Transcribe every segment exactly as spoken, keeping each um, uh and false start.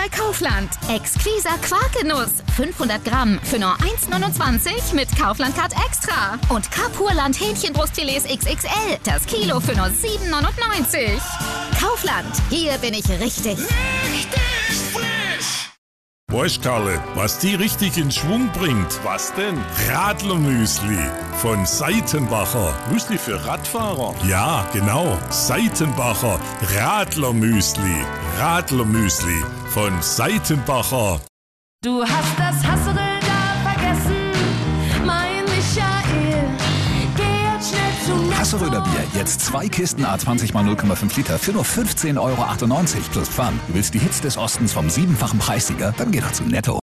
bei Kaufland. Exquiser Quarkenuss, fünfhundert Gramm für nur eins neunundzwanzig mit Kaufland-Card Extra. Und Kapurland Hähnchenbrustfilets X X L, das Kilo für nur sieben neunundneunzig. Kaufland, hier bin ich richtig. Richtig frisch! Weißt Karle, was die richtig in Schwung bringt? Was denn? Radlermüsli von Seitenbacher. Müsli für Radfahrer? Ja, genau. Seitenbacher Radlermüsli. Radlermüsli von Seitenbacher. Du hast das Hasserl da vergessen, mein Michael. Geh jetzt schnell zu Netto. Hasseröder Bier, jetzt zwei Kisten A zwanzig mal null Komma fünf Liter für nur fünfzehn Euro achtundneunzig plus Pfand. Du willst die Hits des Ostens vom siebenfachen Preissieger? Dann geh doch zu Netto.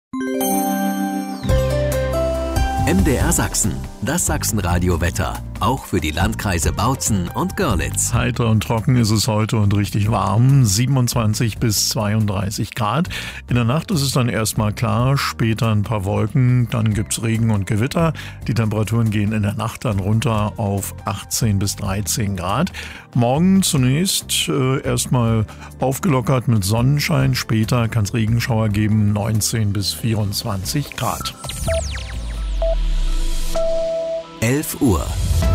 M D R Sachsen, das Sachsenradio-Wetter. Auch für die Landkreise Bautzen und Görlitz. Heiter und trocken ist es heute und richtig warm. siebenundzwanzig bis zweiunddreißig Grad. In der Nacht ist es dann erstmal klar, später ein paar Wolken, dann gibt's Regen und Gewitter. Die Temperaturen gehen in der Nacht dann runter auf achtzehn bis dreizehn Grad. Morgen zunächst äh, erstmal aufgelockert mit Sonnenschein. Später kann es Regenschauer geben, neunzehn bis vierundzwanzig Grad. elf Uhr.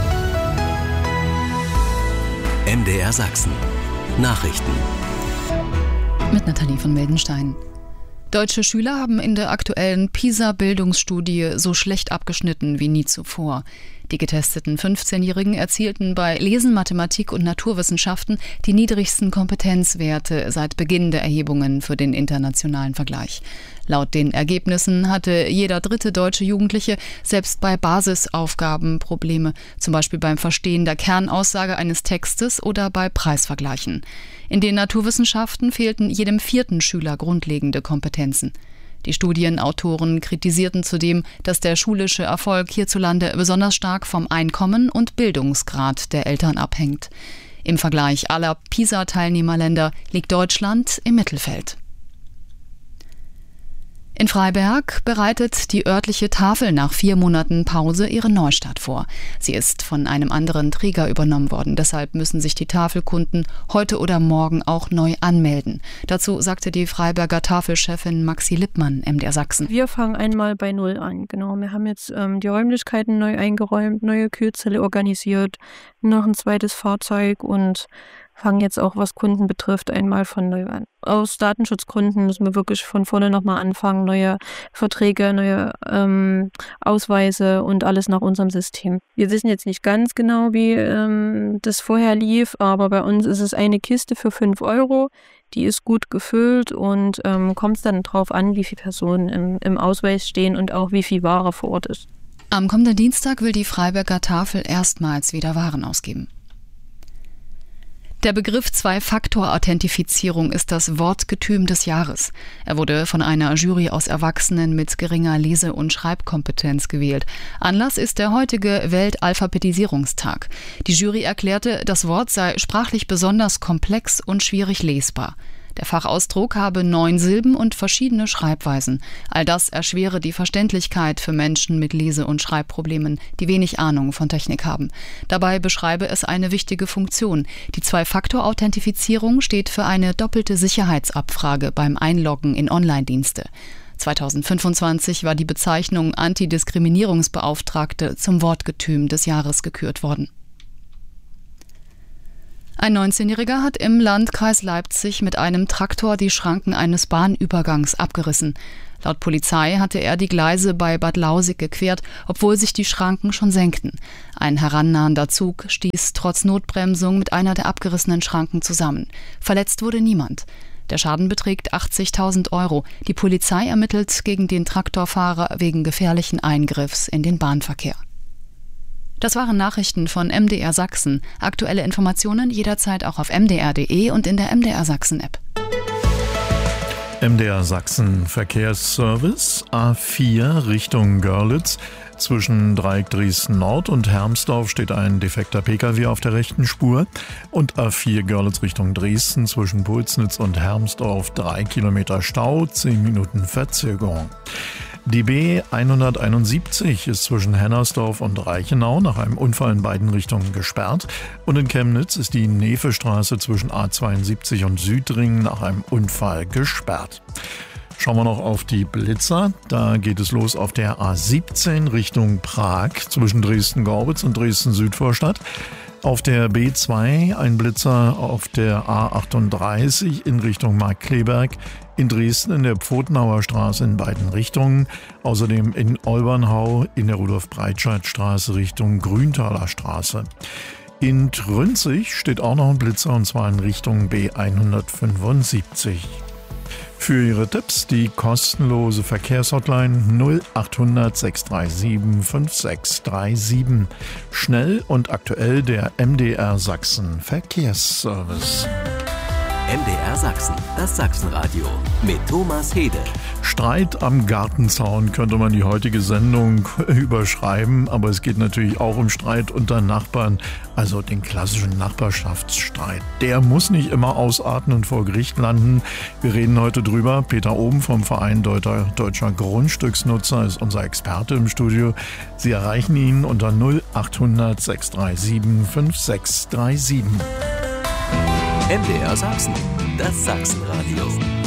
M D R Sachsen. Nachrichten. Mit Nathalie von Meldenstein. Deutsche Schüler haben in der aktuellen PISA-Bildungsstudie so schlecht abgeschnitten wie nie zuvor. Die getesteten fünfzehnjährigen erzielten bei Lesen, Mathematik und Naturwissenschaften die niedrigsten Kompetenzwerte seit Beginn der Erhebungen für den internationalen Vergleich. Laut den Ergebnissen hatte jeder dritte deutsche Jugendliche selbst bei Basisaufgaben Probleme, zum Beispiel beim Verstehen der Kernaussage eines Textes oder bei Preisvergleichen. In den Naturwissenschaften fehlten jedem vierten Schüler grundlegende Kompetenzen. Die Studienautoren kritisierten zudem, dass der schulische Erfolg hierzulande besonders stark vom Einkommen und Bildungsgrad der Eltern abhängt. Im Vergleich aller PISA-Teilnehmerländer liegt Deutschland im Mittelfeld. In Freiberg bereitet die örtliche Tafel nach vier Monaten Pause ihre Neustart vor. Sie ist von einem anderen Träger übernommen worden. Deshalb müssen sich die Tafelkunden heute oder morgen auch neu anmelden. Dazu sagte die Freiberger Tafelchefin Maxi Lippmann, M D R Sachsen. Wir fangen einmal bei Null an. Genau, wir haben jetzt ähm, die Räumlichkeiten neu eingeräumt, neue Kühlzelle organisiert, noch ein zweites Fahrzeug und fangen jetzt auch, was Kunden betrifft, einmal von neu an. Aus Datenschutzgründen müssen wir wirklich von vorne nochmal anfangen, neue Verträge, neue ähm, Ausweise und alles nach unserem System. Wir wissen jetzt nicht ganz genau, wie ähm, das vorher lief, aber bei uns ist es eine Kiste für fünf Euro. Die ist gut gefüllt und ähm, kommt es dann drauf an, wie viele Personen im, im Ausweis stehen und auch wie viel Ware vor Ort ist. Am kommenden Dienstag will die Freiberger Tafel erstmals wieder Waren ausgeben. Der Begriff Zwei-Faktor-Authentifizierung ist das Wortgetüm des Jahres. Er wurde von einer Jury aus Erwachsenen mit geringer Lese- und Schreibkompetenz gewählt. Anlass ist der heutige Weltalphabetisierungstag. Die Jury erklärte, das Wort sei sprachlich besonders komplex und schwierig lesbar. Der Fachausdruck habe neun Silben und verschiedene Schreibweisen. All das erschwere die Verständlichkeit für Menschen mit Lese- und Schreibproblemen, die wenig Ahnung von Technik haben. Dabei beschreibe es eine wichtige Funktion. Die Zwei-Faktor-Authentifizierung steht für eine doppelte Sicherheitsabfrage beim Einloggen in Online-Dienste. zweitausendfünfundzwanzig war die Bezeichnung Antidiskriminierungsbeauftragte zum Wortgetüm des Jahres gekürt worden. Ein neunzehnjähriger hat im Landkreis Leipzig mit einem Traktor die Schranken eines Bahnübergangs abgerissen. Laut Polizei hatte er die Gleise bei Bad Lausig gequert, obwohl sich die Schranken schon senkten. Ein herannahender Zug stieß trotz Notbremsung mit einer der abgerissenen Schranken zusammen. Verletzt wurde niemand. Der Schaden beträgt achtzigtausend Euro. Die Polizei ermittelt gegen den Traktorfahrer wegen gefährlichen Eingriffs in den Bahnverkehr. Das waren Nachrichten von M D R Sachsen. Aktuelle Informationen jederzeit auch auf m d r punkt d e und in der M D R Sachsen App. M D R Sachsen Verkehrsservice A vier Richtung Görlitz. Zwischen Dreieck Dresden Nord und Hermsdorf steht ein defekter Pkw auf der rechten Spur. Und A vier Görlitz Richtung Dresden zwischen Pulsnitz und Hermsdorf drei Kilometer Stau, zehn Minuten Verzögerung. Die B hunderteinundsiebzig ist zwischen Hennersdorf und Reichenau nach einem Unfall in beiden Richtungen gesperrt. Und in Chemnitz ist die Nevestraße zwischen A zweiundsiebzig und Südring nach einem Unfall gesperrt. Schauen wir noch auf die Blitzer. Da geht es los auf der A siebzehn Richtung Prag zwischen Dresden-Gorbitz und Dresden-Südvorstadt. Auf der B zwei ein Blitzer auf der A achtunddreißig in Richtung Markkleeberg, in Dresden in der Pfotenhauer Straße in beiden Richtungen, außerdem in Olbernhau in der Rudolf-Breitscheid-Straße Richtung Grüntaler Straße. In Trünzig steht auch noch ein Blitzer und zwar in Richtung B hundertfünfundsiebzig. Für Ihre Tipps die kostenlose Verkehrshotline null achthundert sechs drei sieben fünf sechs drei sieben. Schnell und aktuell der M D R Sachsen Verkehrsservice. M D R Sachsen, das Sachsenradio mit Thomas Hede. Streit am Gartenzaun könnte man die heutige Sendung überschreiben, aber es geht natürlich auch um Streit unter Nachbarn, also den klassischen Nachbarschaftsstreit. Der muss nicht immer ausarten und vor Gericht landen. Wir reden heute drüber. Peter Oben vom Verein Deutscher, Deutscher Grundstücksnutzer ist unser Experte im Studio. Sie erreichen ihn unter null achthundert sechs drei sieben fünf sechs drei sieben. M D R Sachsen, das Sachsenradio.